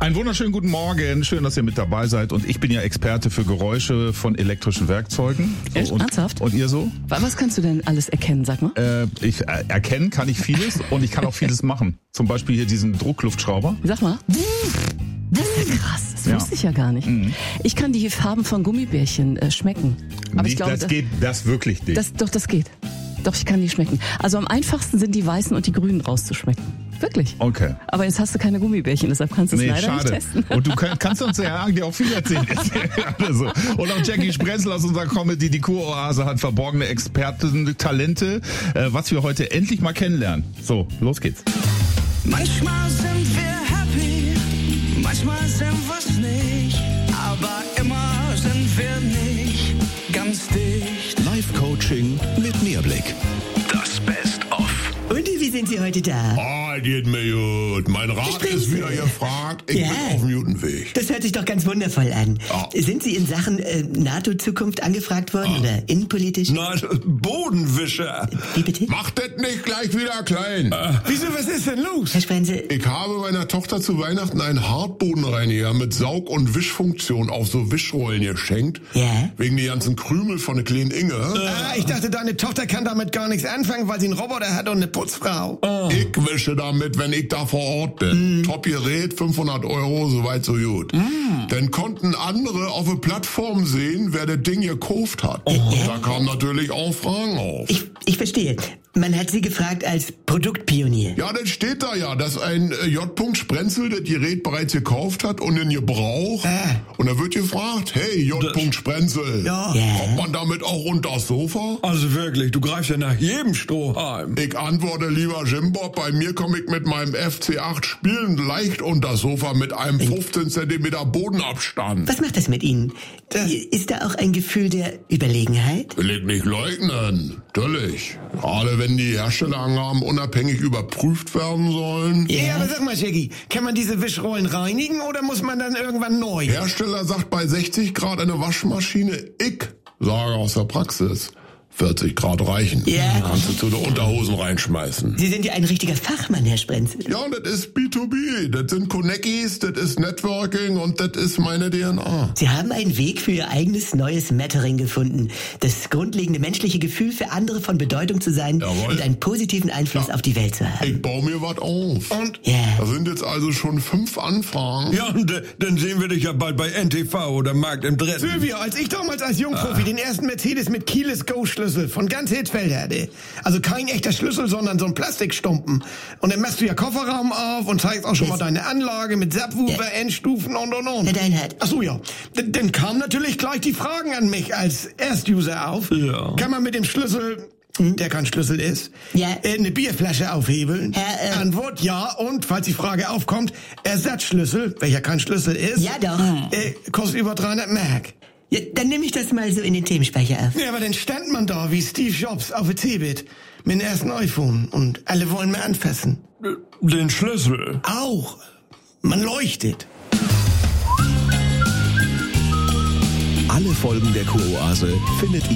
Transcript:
Einen wunderschönen guten Morgen. Schön, dass ihr mit dabei seid. Und ich bin ja Experte für Geräusche von elektrischen Werkzeugen. Echt? Ernsthaft? Und ihr so? Was kannst du denn alles erkennen, sag mal? Erkennen kann ich vieles und ich kann auch vieles machen. Zum Beispiel hier diesen Druckluftschrauber. Sag mal. Das ist ja krass, das wusste ich ja gar nicht. Mhm. Ich kann die Farben von Gummibärchen schmecken. Aber nicht, ich glaube, das wirklich nicht. Das geht. Doch, ich kann die schmecken. Also am einfachsten sind die weißen und die grünen rauszuschmecken. Wirklich. Okay. Aber jetzt hast du keine Gummibärchen, deshalb kannst du es leider nicht testen. Und du kannst uns ja eigentlich auch viel erzählen. Also. Und auch Jackie Sprenzel aus unserer Comedy, die Kuroase, hat verborgene Experten-Talente, was wir heute endlich mal kennenlernen. So, los geht's. Manchmal sind wir happy, manchmal sind wir's nicht, aber immer sind wir nicht ganz dicht. Live-Coaching mit Mehrblick. Das Best-of. Und wie sind Sie heute da? Ah, geht mir gut. Mein Rat ist wieder gefragt. Ich bin auf dem guten Weg. Das hört sich doch ganz wundervoll an. Ja. Sind Sie in Sachen NATO-Zukunft angefragt worden oder innenpolitisch? Nein, Bodenwischer. Wie bitte? Mach das nicht gleich wieder klein. Wieso, was ist denn los? Herr Sprenzel, Ich habe meiner Tochter zu Weihnachten einen Hartbodenreiniger mit Saug- und Wischfunktion auf so Wischrollen geschenkt. Ja? Wegen die ganzen Krümel von der kleinen Inge. Ich dachte, deine Tochter kann damit gar nichts anfangen, weil sie einen Roboter hat und eine Putzfrau. Ich wische damit, wenn ich da vor Ort bin. Top Gerät, 500 €, soweit so gut. Dann konnten andere auf der Plattform sehen, wer das Ding gekauft hat. Da kamen natürlich auch Fragen auf. ich verstehe. Man hat Sie gefragt als Produktpionier. Ja, das steht da ja, dass ein J. Sprenzel das Gerät bereits gekauft hat und in Gebrauch. Und da wird gefragt, hey, J. Sprenzel, Ja. kommt man damit auch unter das Sofa? Also wirklich, du greifst ja nach jedem Strohhalm. Ich antworte lieber Jimbob, bei mir komme ich mit meinem FC8 spielend leicht unter das Sofa mit einem 15 cm Bodenabstand. Was macht das mit Ihnen? Ist da auch ein Gefühl der Überlegenheit? Will ich nicht leugnen, natürlich. Gerade wenn die Herstellerangaben unabhängig überprüft werden sollen. Ja, aber sag mal, Shaggy, kann man diese Wischrollen reinigen oder muss man dann irgendwann neu? Hersteller sagt bei 60 Grad eine Waschmaschine. Ich sage aus der Praxis, 40 Grad reichen. Ja. Kannst du zu den Unterhosen reinschmeißen. Sie sind ja ein richtiger Fachmann, Herr Sprenzel. Ja, und das ist B2B. Das sind Connecties, das ist Networking und das ist meine DNA. Sie haben einen Weg für Ihr eigenes neues Mattering gefunden. Das grundlegende menschliche Gefühl, für andere von Bedeutung zu sein Jawohl. und einen positiven Einfluss auf die Welt zu haben. Ich baue mir was auf. Und? Ja. Da sind jetzt also schon 5 Anfragen. Ja, und dann sehen wir dich ja bald bei NTV oder Markt im Dritten. Sylvia, als ich damals als Jungprofi den ersten Mercedes mit Keyless Go Schlüssel von ganz Hitzfeld hatte, also kein echter Schlüssel, sondern so ein Plastikstumpen. Und dann machst du ja Kofferraum auf und zeigst auch schon mal deine Anlage mit Subwoofer, Endstufen und. Herr Deinhardt. Ach so, ja. Dann kamen natürlich gleich die Fragen an mich als Erstuser auf. Ja. Kann man mit dem Schlüssel, der kein Schlüssel ist, Ja. eine Bierflasche aufhebeln? Herr, Antwort, ja. Und, falls die Frage aufkommt, Ersatzschlüssel, welcher kein Schlüssel ist, Ja, doch. kostet über 300 Mark. Ja, dann nehme ich das mal so in den Themenspeicher auf. Ja, aber dann stand man da wie Steve Jobs auf der Cebit mit dem ersten iPhone und alle wollen mir anfassen. Den Schlüssel. Auch. Man leuchtet. Alle Folgen der Kuroase findet ihr